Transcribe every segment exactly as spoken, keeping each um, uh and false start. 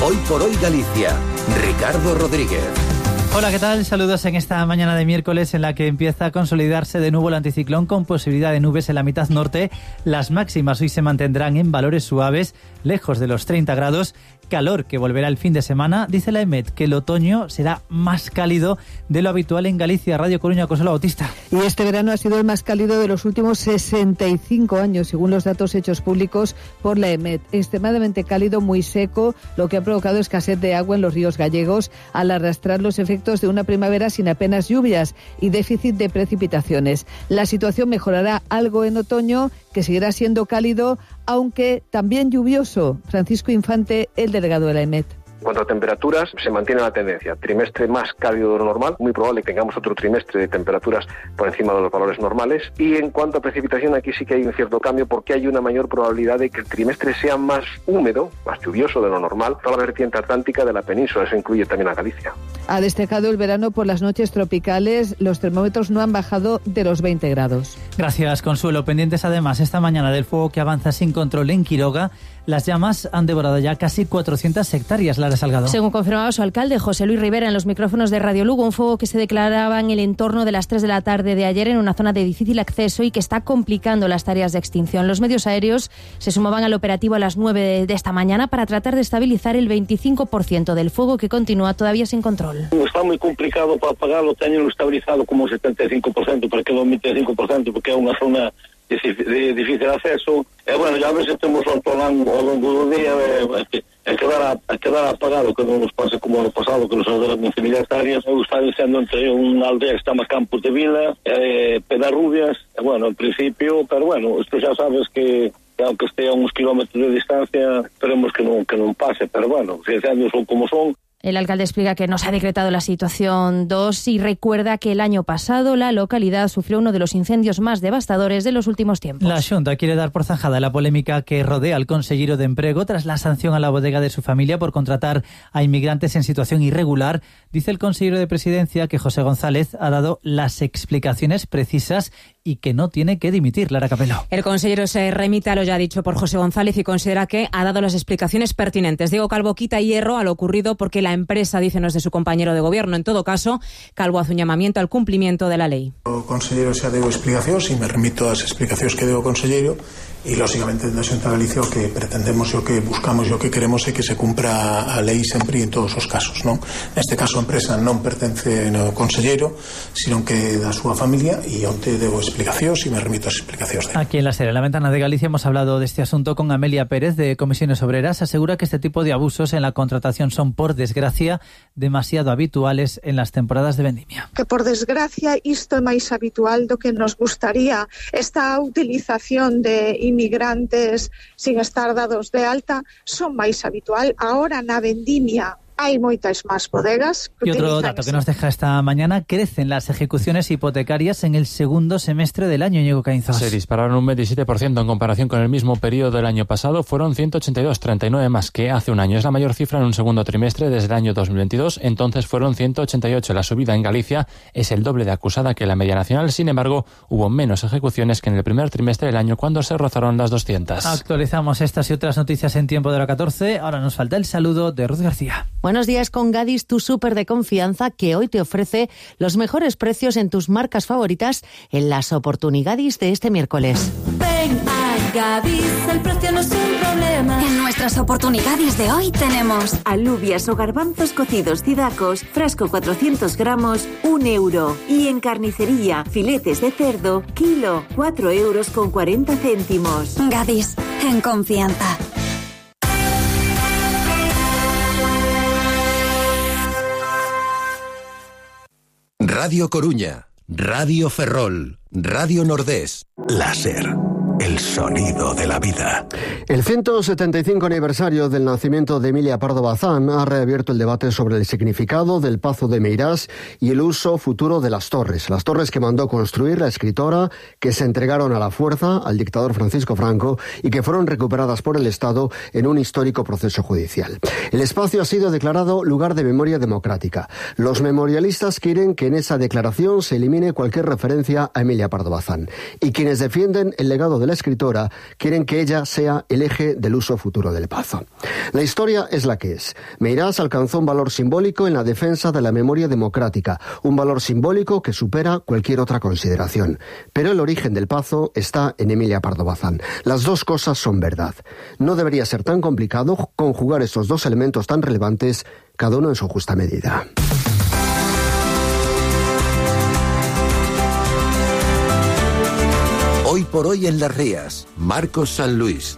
Hoy por hoy Galicia. Ricardo Rodríguez. Hola, ¿qué tal? Saludos en esta mañana de miércoles en la que empieza a consolidarse de nuevo el anticiclón con posibilidad de nubes en la mitad norte. Las máximas hoy se mantendrán en valores suaves, lejos de los treinta grados. Calor que volverá el fin de semana. Dice la EMET que el otoño será más cálido de lo habitual en Galicia. Radio Coruña, Consuelo Bautista. Y este verano ha sido el más cálido de los últimos sesenta y cinco años, según los datos hechos públicos por la EMET. Extremadamente cálido, muy seco, lo que ha provocado escasez de agua en los ríos gallegos al arrastrar los efectos de una primavera sin apenas lluvias y déficit de precipitaciones. La situación mejorará algo en otoño, que seguirá siendo cálido, aunque también lluvioso. Francisco Infante, el delegado de la EMET. En cuanto a temperaturas, se mantiene la tendencia. Trimestre más cálido de lo normal, muy probable que tengamos otro trimestre de temperaturas por encima de los valores normales. Y en cuanto a precipitación, aquí sí que hay un cierto cambio porque hay una mayor probabilidad de que el trimestre sea más húmedo, más lluvioso de lo normal, toda la vertiente atlántica de la península. Eso incluye también a Galicia. Ha destacado el verano por las noches tropicales. Los termómetros no han bajado de los veinte grados. Gracias, Consuelo. Pendientes además esta mañana del fuego que avanza sin control en Quiroga. Las llamas han devorado ya casi cuatrocientas hectáreas, Lara Salgado. Según confirmaba su alcalde, José Luis Rivera, en los micrófonos de Radio Lugo, un fuego que se declaraba en el entorno de las tres de la tarde de ayer en una zona de difícil acceso y que está complicando las tareas de extinción. Los medios aéreos se sumaban al operativo a las nueve de esta mañana para tratar de estabilizar el veinticinco por ciento del fuego que continúa todavía sin control. Está muy complicado para apagarlo, teñenlo estabilizado como un setenta y cinco por ciento, para que no un veinticinco por ciento, porque é unha zona de difícil acceso. E, bueno, ya a veces temos ao longo do día e, e quedar, a, a quedar apagado, que non nos pase como no pasado, que nos arderan quince mil hectáreas. Eu estaba diciendo entre unha aldea que está máis Campos de Vila, e Pedarrubias, e, bueno, en principio, pero bueno, isto xa sabes que aunque esté a uns kilómetros de distancia, esperemos que non, que non pase, pero bueno, os incendios son como son. El alcalde explica que no se ha decretado la situación dos y recuerda que el año pasado la localidad sufrió uno de los incendios más devastadores de los últimos tiempos. La Xunta quiere dar por zanjada la polémica que rodea al consellero de Emprego tras la sanción a la bodega de su familia por contratar a inmigrantes en situación irregular. Dice el consejero de Presidencia que José González ha dado las explicaciones precisas y que no tiene que dimitir. Lara Capelo. El consejero se remite a lo ya dicho por José González y considera que ha dado las explicaciones pertinentes. Diego Calvo quita hierro a lo ocurrido porque la empresa dice no es de su compañero de gobierno. En todo caso, Calvo hace un llamamiento al cumplimiento de la lei. O conselleiro xa deu explicacións e me remito ás explicacións que deu o conselleiro e, lógicamente, da Xunta de Galicia o que pretendemos e o que buscamos e o que queremos é que se cumpra a lei sempre e en todos os casos, non? Neste caso a empresa non pertence ao conselleiro, sino que da súa familia e onte deu explicacións e me remito ás explicacións de. Aquí en la serie La Ventana de Galicia hemos hablado de este asunto con Amelia Pérez de Comisiones Obreras. Asegura que este tipo de abusos en la contratación son, por desgracia, demasiado habituales en las temporadas de vendimia. Que por desgracia isto é máis habitual do que nos gustaría. Esta utilización de inmigrantes sin estar dados de alta son máis habitual. Ahora na vendimia hay moitas máis bodegas. Y otro dato que nos deja esta mañana: crecen las ejecuciones hipotecarias en el segundo semestre del año, Ñigo Caínzos. Se dispararon un veintisiete por ciento en comparación con el mismo periodo del año pasado. Fueron ciento ochenta y dos, treinta y nueve más que hace un año. Es la mayor cifra en un segundo trimestre desde el año dos mil veintidós. Entonces fueron ciento ochenta y ocho. La subida en Galicia es el doble de acusada que la media nacional. Sin embargo, hubo menos ejecuciones que en el primer trimestre del año, cuando se rozaron las doscientas. Actualizamos estas y otras noticias en tiempo de la catorce. Ahora nos falta el saludo de Ruth García. Buenos días con Gadis, tu súper de confianza, que hoy te ofrece los mejores precios en tus marcas favoritas en las oportunidades de este miércoles. Ven a Gadis, el precio no es un problema. En nuestras oportunidades de hoy tenemos alubias o garbanzos cocidos Cidacos, frasco cuatrocientos gramos, un euro. Y en carnicería, filetes de cerdo, kilo, cuatro euros con cuarenta céntimos. Gadis, en confianza. Radio Coruña, Radio Ferrol, Radio Nordés, Láser, el sonido de la vida. El ciento setenta y cinco aniversario del nacimiento de Emilia Pardo Bazán ha reabierto el debate sobre el significado del Pazo de Meirás y el uso futuro de las torres. Las torres que mandó construir la escritora, que se entregaron a la fuerza al dictador Francisco Franco y que fueron recuperadas por el Estado en un histórico proceso judicial. El espacio ha sido declarado lugar de memoria democrática. Los memorialistas quieren que en esa declaración se elimine cualquier referencia a Emilia Pardo Bazán. Y quienes defienden el legado de la escritora, quieren que ella sea el eje del uso futuro del Pazo. La historia es la que es. Meirás alcanzó un valor simbólico en la defensa de la memoria democrática, un valor simbólico que supera cualquier otra consideración. Pero el origen del Pazo está en Emilia Pardo Bazán. Las dos cosas son verdad. No debería ser tan complicado conjugar estos dos elementos tan relevantes, cada uno en su justa medida. Hoy por hoy en Las Rías, Marcos San Luis.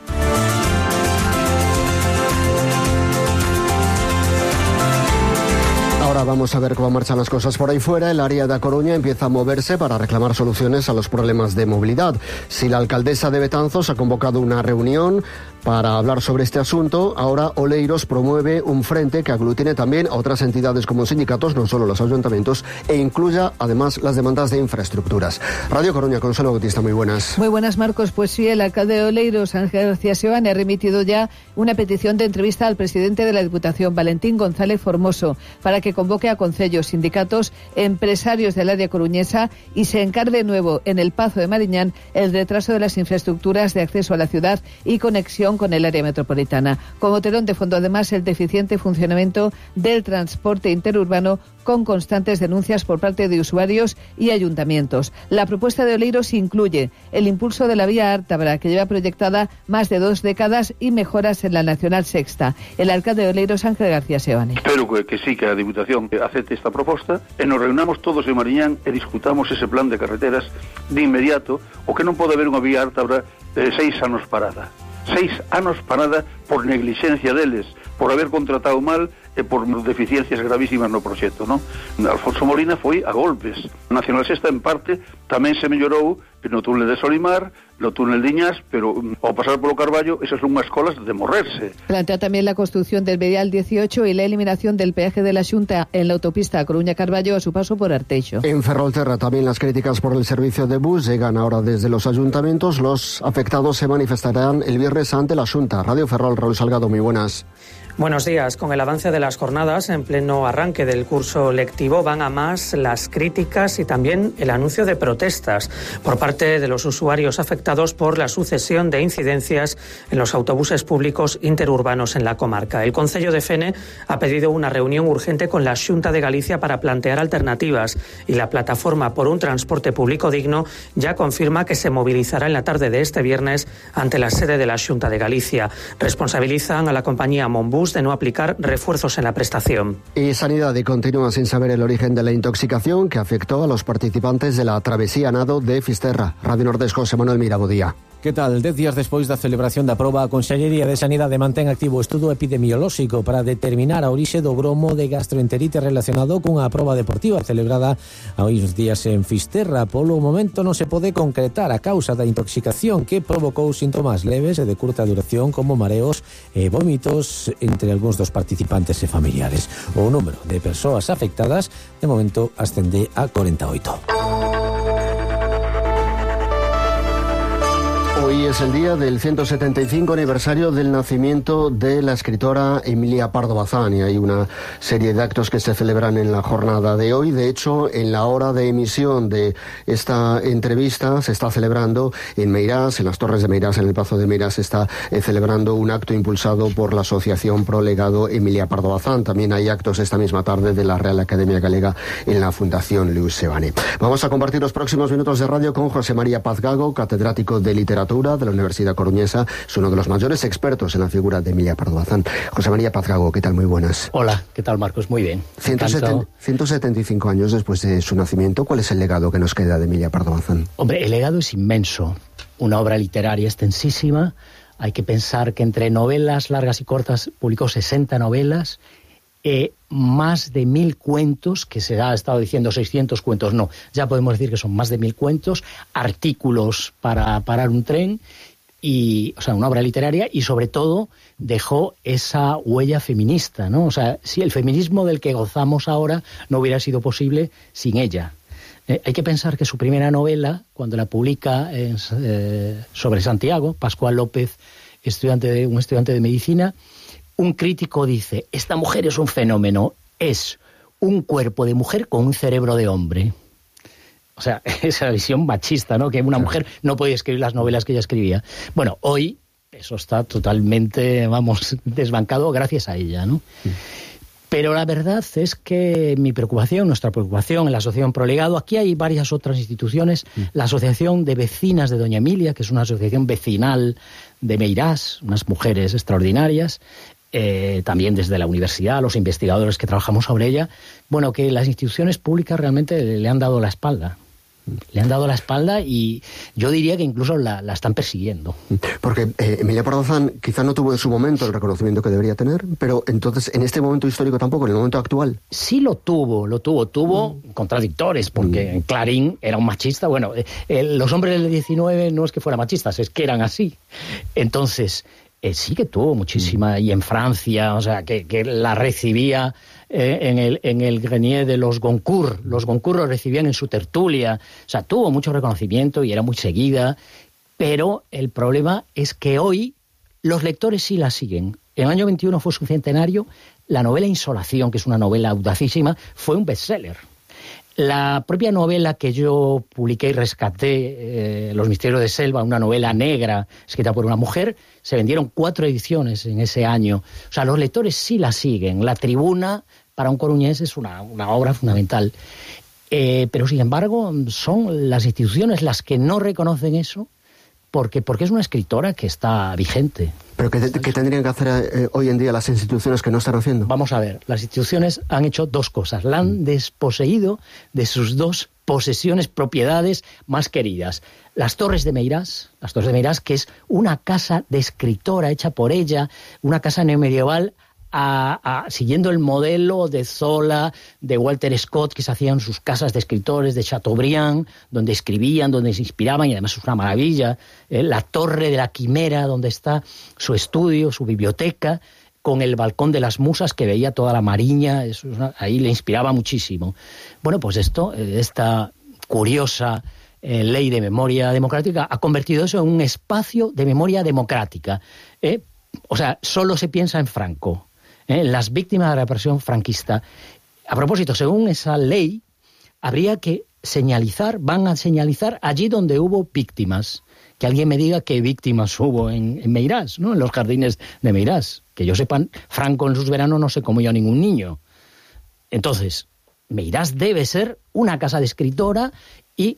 Ahora vamos a ver cómo marchan las cosas por ahí fuera. El área de A Coruña empieza a moverse para reclamar soluciones a los problemas de movilidad. Si la alcaldesa de Betanzos ha convocado una reunión para hablar sobre este asunto, ahora Oleiros promueve un frente que aglutine también a otras entidades como sindicatos, no solo los ayuntamientos, e incluya además las demandas de infraestructuras. Radio Coruña, Consuelo Bautista, muy buenas. Muy buenas, Marcos. Pues sí, el alcalde de Oleiros, Ángel García Seoane, ha remitido ya una petición de entrevista al presidente de la Diputación, Valentín González Formoso, para que convoque a concellos, sindicatos, empresarios del área coruñesa y se encargue de nuevo en el Pazo de Mariñán el retraso de las infraestructuras de acceso a la ciudad y conexión con el área metropolitana. Como telón de fondo, además, el deficiente funcionamiento del transporte interurbano, con constantes denuncias por parte de usuarios y ayuntamientos. La propuesta de Oleiros incluye el impulso de la vía Ártabra, que lleva proyectada más de dos décadas, y mejoras en la Nacional Sexta. El alcalde de Oleiros, Ángel García Seoane. Espero que, que sí, que a Diputación acepte esta proposta e nos reunamos todos en Mariñán e discutamos ese plan de carreteras de inmediato, o que non pode haber unha vía Ártabra eh, seis anos parada. Seis anos parada por negligencia deles, por haber contratado mal e por deficiencias gravísimas no proxecto, non? Alfonso Molina foi a golpes. Nacional Sexta, en parte, tamén se mellorou no túnel de Solimar, no túnel de Iñás, pero ao pasar polo Carballo, esas son unhas colas de morrerse. Plantea también la construcción del Vial dieciocho y la eliminación del peaje de la Xunta en la autopista Coruña-Carballo a su paso por Arteixo. En Ferrolterra también las críticas por el servicio de bus llegan ahora desde los ayuntamientos. Los afectados se manifestarán el viernes ante la Xunta. Radio Ferrol, Raúl Salgado, muy buenas. Buenos días. Con el avance de las jornadas en pleno arranque del curso lectivo van a más las críticas y también el anuncio de protestas por parte de los usuarios afectados por la sucesión de incidencias en los autobuses públicos interurbanos en la comarca. El Concello de Fene ha pedido una reunión urgente con la Xunta de Galicia para plantear alternativas, y la Plataforma por un Transporte Público Digno ya confirma que se movilizará en la tarde de este viernes ante la sede de la Xunta de Galicia. Responsabilizan a la compañía Monbus de no aplicar refuerzos en la prestación. Y Sanidad y continúa sin saber el origen de la intoxicación que afectó a los participantes de la travesía a nado de Fisterra. Radio Nordés, José Manuel Mirabodía. Que tal? Dez días despois da celebración da proba, a Consellería de Sanidade mantén activo o estudo epidemiolóxico para determinar a orixe do gromo de gastroenterite relacionado cunha proba deportiva celebrada a uns días en Fisterra. Polo momento non se pode concretar a causa da intoxicación, que provocou síntomas leves e de curta duración como mareos e vómitos entre algúns dos participantes e familiares. O número de persoas afectadas de momento ascende a cuarenta y ocho. Hoy es el día del ciento setenta y cinco aniversario del nacimiento de la escritora Emilia Pardo Bazán, y hay una serie de actos que se celebran en la jornada de hoy. De hecho, en la hora de emisión de esta entrevista se está celebrando en Meirás, en las Torres de Meirás, en el Pazo de Meirás, se está eh, celebrando un acto impulsado por la Asociación Pro Legado Emilia Pardo Bazán. También hay actos esta misma tarde de la Real Academia Galega en la Fundación Luis Seoane. Vamos a compartir los próximos minutos de radio con José María Paz Gago, catedrático de literatura de la Universidad Coruñesa. Es uno de los mayores expertos en la figura de Emilia Pardo Bazán. José María Paz Gago, ¿qué tal? Muy buenas. Hola, ¿qué tal, Marcos? Muy bien. ciento setenta y cinco años después de su nacimiento, ¿cuál es el legado que nos queda de Emilia Pardo Bazán? Hombre, el legado es inmenso. Una obra literaria extensísima. Hay que pensar que entre novelas largas y cortas publicó sesenta novelas, eh, más de mil cuentos, que se ha estado diciendo seiscientos cuentos, no, ya podemos decir que son más de mil cuentos, artículos para parar un tren, y, o sea, una obra literaria, y sobre todo dejó esa huella feminista, ¿no? O sea, si el feminismo del que gozamos ahora no hubiera sido posible sin ella. Eh, hay que pensar que su primera novela, cuando la publica es, eh, sobre Santiago, Pascual López, estudiante de, un estudiante de medicina, un crítico dice: esta mujer es un fenómeno, es un cuerpo de mujer con un cerebro de hombre. O sea, esa visión machista, ¿no? Que una mujer no podía escribir las novelas que ella escribía. Bueno, hoy eso está totalmente, vamos, desbancado gracias a ella, ¿no? Sí. Pero la verdad es que mi preocupación, nuestra preocupación en la Asociación Prolegado, aquí hay varias otras instituciones, sí. La Asociación de Vecinas de Doña Emilia, que es una asociación vecinal de Meirás, unas mujeres extraordinarias, eh, también desde la universidad, los investigadores que trabajamos sobre ella, bueno, que las instituciones públicas realmente le han dado la espalda. Le han dado la espalda y yo diría que incluso la, la están persiguiendo. Porque eh, Emilia Pardo Bazán quizá no tuvo en su momento el reconocimiento que debería tener, pero entonces en este momento histórico tampoco, en el momento actual. Sí lo tuvo, lo tuvo, tuvo mm. contradictores, porque mm. Clarín era un machista. Bueno, eh, eh, los hombres del diecinueve no es que fueran machistas, es que eran así. Entonces, eh, sí que tuvo muchísima, mm. y en Francia, o sea, que, que la recibía... Eh, en el en el grenier de los Goncourt, los Goncourt lo recibían en su tertulia, o sea, tuvo mucho reconocimiento y era muy seguida, pero el problema es que hoy los lectores sí la siguen. En el año veintiuno fue su centenario, la novela Insolación, que es una novela audacísima, fue un bestseller. La propia novela que yo publiqué y rescaté, eh, Los misterios de Selva, una novela negra escrita por una mujer, se vendieron cuatro ediciones en ese año. O sea, los lectores sí la siguen. La Tribuna, para un coruñés, es una, una obra fundamental. Eh, pero, sin embargo, son las instituciones las que no reconocen eso, porque, porque es una escritora que está vigente. ¿Pero qué, qué tendrían que hacer eh, hoy en día las instituciones que no están haciendo? Vamos a ver, las instituciones han hecho dos cosas. La han desposeído de sus dos posesiones, propiedades más queridas. Las Torres de Meirás, las Torres de Meirás, que es una casa de escritora hecha por ella, una casa neomedieval, A, a, siguiendo el modelo de Zola, de Walter Scott, que se hacían sus casas de escritores, de Chateaubriand, donde escribían, donde se inspiraban, y además es una maravilla. Eh, la Torre de la Quimera, donde está su estudio, su biblioteca, con el balcón de las musas que veía toda la Mariña, eso, ahí le inspiraba muchísimo. Bueno, pues esto, esta curiosa eh, ley de memoria democrática ha convertido eso en un espacio de memoria democrática. Eh, o sea, solo se piensa en Franco. ¿Eh? Las víctimas de la represión franquista. A propósito, según esa ley, habría que señalizar, van a señalizar allí donde hubo víctimas. Que alguien me diga qué víctimas hubo en, en Meirás, ¿no? En los jardines de Meirás. Que yo sepa, Franco en sus veranos no se comió a ningún niño. Entonces, Meirás debe ser una casa de escritora y,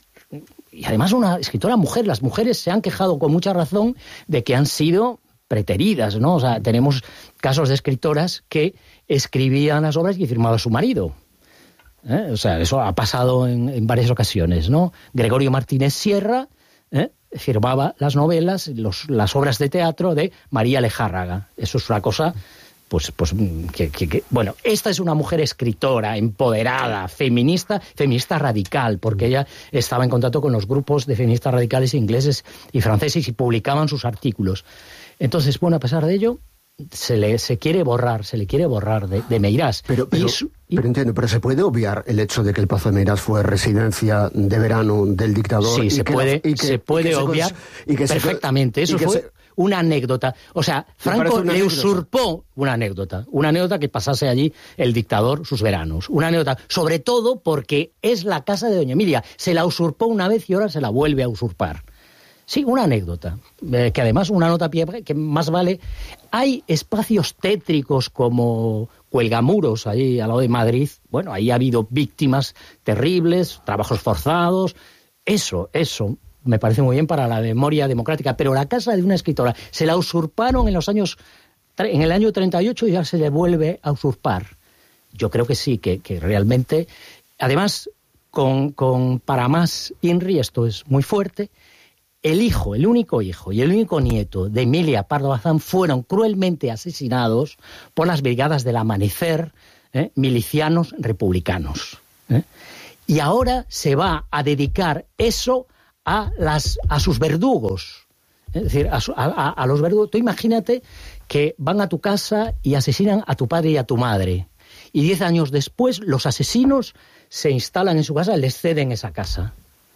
y además una escritora mujer. Las mujeres se han quejado con mucha razón de que han sido preteridas, ¿no? O sea, tenemos casos de escritoras que escribían las obras y firmaba su marido. ¿Eh? O sea, eso ha pasado en, en varias ocasiones, ¿no? Gregorio Martínez Sierra ¿eh? firmaba las novelas, los, las obras de teatro de María Lejárraga. Eso es una cosa, pues, pues que, que, que... Bueno, esta es una mujer escritora, empoderada, feminista, feminista radical, porque ella estaba en contacto con los grupos de feministas radicales ingleses y franceses y publicaban sus artículos. Entonces, bueno, a pesar de ello, se le se quiere borrar, se le quiere borrar de, de Meirás. Pero, pero, y su, y... pero entiendo, pero se puede obviar el hecho de que el Pazo de Meirás fue residencia de verano del dictador. Sí, y se, que puede, la, y que, se puede y que obviar se, y que perfectamente. Se, Eso fue se... una anécdota. O sea, Franco le anécdota? usurpó una anécdota. Una anécdota que pasase allí el dictador sus veranos. Una anécdota, sobre todo porque es la casa de Doña Emilia. Se la usurpó una vez y ahora se la vuelve a usurpar. Sí, una anécdota, eh, que además una nota pie que más vale. Hay espacios tétricos como Cuelgamuros, ahí al lado de Madrid. Bueno, ahí ha habido víctimas terribles, trabajos forzados. Eso, eso me parece muy bien para la memoria democrática. Pero la casa de una escritora se la usurparon en los años, en el año treinta y ocho y ya se le vuelve a usurpar. Yo creo que sí, que, que realmente, además, con, con para más INRI, esto es muy fuerte. El hijo, el único hijo y el único nieto de Emilia Pardo Bazán fueron cruelmente asesinados por las brigadas del Amanecer, ¿eh? milicianos republicanos. ¿eh? Y ahora se va a dedicar eso a, las, a sus verdugos. Es decir, a, a, a los verdugos. Tú imagínate que van a tu casa y asesinan a tu padre y a tu madre. Y diez años después los asesinos se instalan en su casa y les ceden esa casa.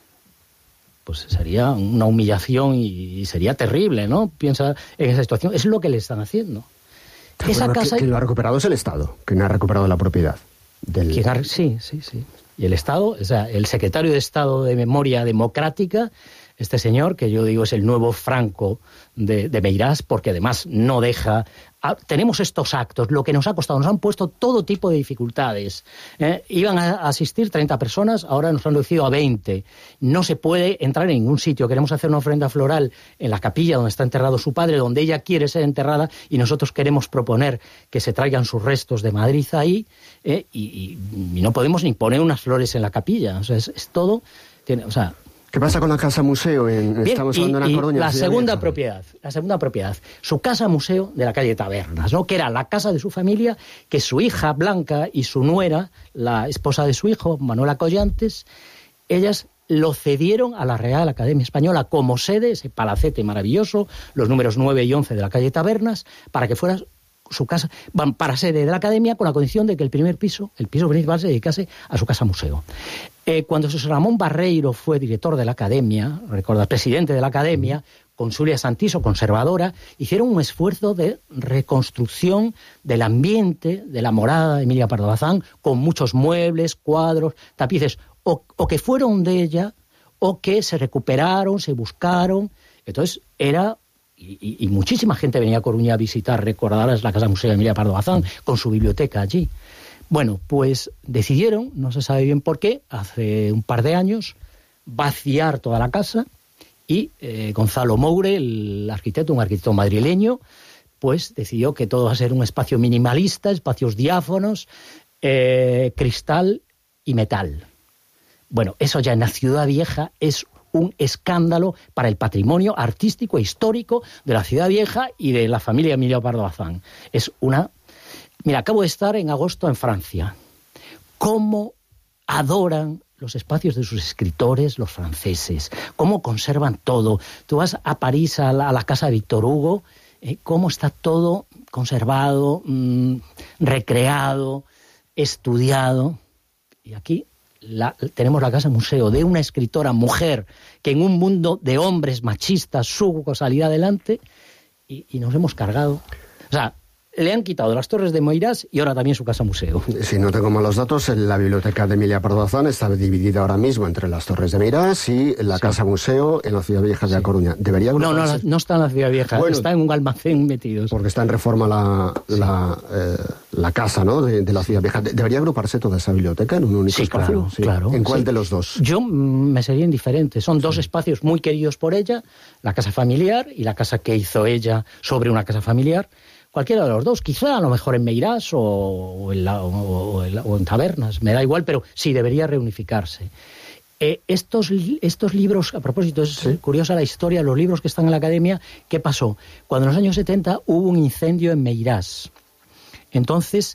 Pues sería una humillación y sería terrible, ¿no? Piensa en esa situación. Es lo que le están haciendo. Pero esa bueno, casa... que, que lo ha recuperado es el Estado, que no ha recuperado la propiedad. Del... Ha... Sí, sí, sí. Y el Estado, o sea, el secretario de Estado de Memoria Democrática, este señor, que yo digo es el nuevo Franco de, de Meirás, porque además no deja... Ah, tenemos estos actos, lo que nos ha costado, nos han puesto todo tipo de dificultades. ¿eh? Iban a asistir treinta personas, ahora nos han reducido a veinte. No se puede entrar en ningún sitio. Queremos hacer una ofrenda floral en la capilla donde está enterrado su padre, donde ella quiere ser enterrada, y nosotros queremos proponer que se traigan sus restos de Madrid ahí, ¿eh? y, y, y no podemos ni poner unas flores en la capilla. O sea, es, es todo... Tiene, o sea, ¿qué pasa con la casa museo? En, Bien, estamos y, hablando de y La Coruña. La segunda Vieja. propiedad, la segunda propiedad, su casa museo de la calle Tabernas, ¿no? Que era la casa de su familia, que su hija Blanca y su nuera, la esposa de su hijo, Manuela Collantes, ellas lo cedieron a la Real Academia Española como sede, ese palacete maravilloso, los números nueve y once de la calle Tabernas, para que fuera su casa, van para sede de la academia, con la condición de que el primer piso, el piso principal, se dedicase a su casa museo. Eh, cuando José Ramón Barreiro fue director de la academia, recuerda, presidente de la academia, con Xulia Santiso, conservadora, hicieron un esfuerzo de reconstrucción del ambiente de la morada de Emilia Pardo Bazán, con muchos muebles, cuadros, tapices, o, o que fueron de ella, o que se recuperaron, se buscaron. Entonces era... Y, y muchísima gente venía a Coruña a visitar, recordarás, la Casa Museo de Emilia Pardo Bazán, con su biblioteca allí. Bueno, pues decidieron, no se sabe bien por qué, hace un par de años, vaciar toda la casa, y eh, Gonzalo Moure, el arquitecto, un arquitecto madrileño, pues decidió que todo va a ser un espacio minimalista, espacios diáfanos, eh, cristal y metal. Bueno, eso ya en la Ciudad Vieja es un escándalo para el patrimonio artístico e histórico de la Ciudad Vieja y de la familia Emilia Pardo Bazán. Es una... Mira, acabo de estar en agosto en Francia. ¿Cómo adoran los espacios de sus escritores los franceses? ¿Cómo conservan todo? Tú vas a París, a la, a la casa de Víctor Hugo, eh, cómo está todo conservado, mmm, recreado, estudiado. Y aquí... La, tenemos la casa museo de una escritora mujer que en un mundo de hombres machistas supo salir adelante, y, y nos hemos cargado. O sea, le han quitado las Torres de Moirás y ahora también su casa museo. Si no tengo malos datos, la biblioteca de Emilia Pardo Bazán está dividida ahora mismo entre las Torres de Meirás y la sí. casa museo en la Ciudad Vieja de sí. La Coruña. ¿Debería no, no, no está en la Ciudad Vieja, bueno, está en un almacén metido. Porque está en reforma la, sí. la, eh, la casa, ¿no?, de, de la Ciudad Vieja. ¿Debería agruparse toda esa biblioteca en un único sí, espacio? Claro, sí, claro. ¿En cuál sí. de los dos? Yo me sería indiferente. Son dos sí. espacios muy queridos por ella, la casa familiar y la casa que hizo ella sobre una casa familiar. Cualquiera de los dos, quizá a lo mejor en Meirás o, o, en, la, o, o, en, o en Tabernas, me da igual, pero sí debería reunificarse. Eh, estos, estos libros, a propósito, es ¿sí? curiosa la historia, los libros que están en la academia, ¿qué pasó? Cuando en los años setenta hubo un incendio en Meirás. Entonces,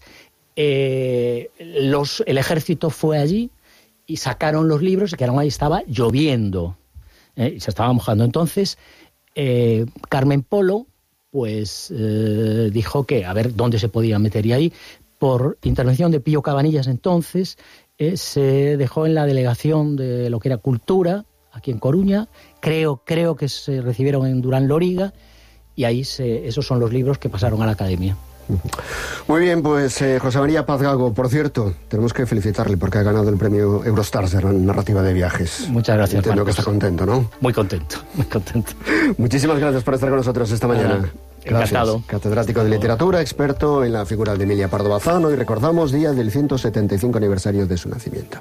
eh, los, el ejército fue allí y sacaron los libros y quedaron ahí, estaba lloviendo, eh, y se estaba mojando. Entonces, eh, Carmen Polo, pues eh, dijo que a ver dónde se podía meter, y ahí, por intervención de Pío Cabanillas entonces, eh, se dejó en la delegación de lo que era Cultura, aquí en Coruña, creo, creo que se recibieron en Durán Loriga, y ahí se, esos son los libros que pasaron a la academia. Muy bien, pues eh, José María Paz Gago, por cierto, tenemos que felicitarle porque ha ganado el premio Eurostars de narrativa de viajes. Muchas gracias, Entiendo Marcos. que está contento, ¿no? Muy contento, muy contento. Muchísimas gracias por estar con nosotros esta mañana. Ah, encantado. Catedrático de literatura, experto en la figura de Emilia Pardo Bazán. Hoy recordamos día del ciento setenta y cinco aniversario de su nacimiento.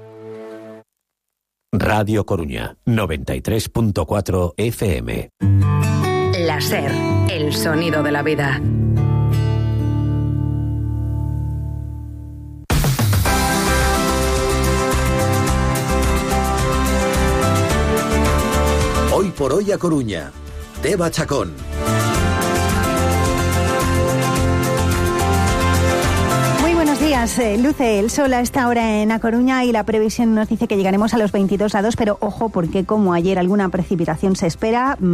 Radio Coruña, noventa y tres punto cuatro F M. La SER, el sonido de la vida. Hoy por hoy a Coruña, Deva Chacón. Muy buenos días. Eh, luce el sol a esta hora en A Coruña y la previsión nos dice que llegaremos a los veintidós grados, pero ojo porque como ayer alguna precipitación se espera.